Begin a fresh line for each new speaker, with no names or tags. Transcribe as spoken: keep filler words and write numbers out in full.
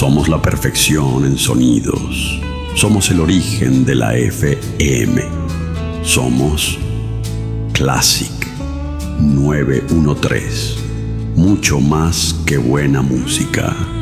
Somos la perfección en sonidos. Somos el origen de la F M. Somos Classic novecientos trece. Mucho más que buena música.